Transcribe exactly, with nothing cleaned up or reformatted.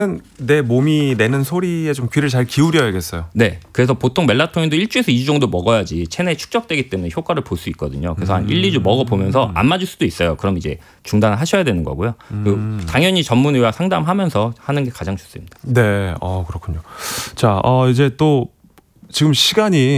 내 몸이 내는 소리에 좀 귀를 잘 기울여야겠어요. 네, 그래서 보통 멜라토닌도 일주에서 이 주 정도 먹어야지 체내에 축적되기 때문에 효과를 볼 수 있거든요. 그래서 한 일, 이 주 먹어보면서 안 맞을 수도 있어요. 그럼 이제 중단을 하셔야 되는 거고요. 그리고 당연히 전문 의와 상담하면서 하는 게 가장 좋습니다. 네, 어 그렇군요. 자, 어 이제 또 지금 시간이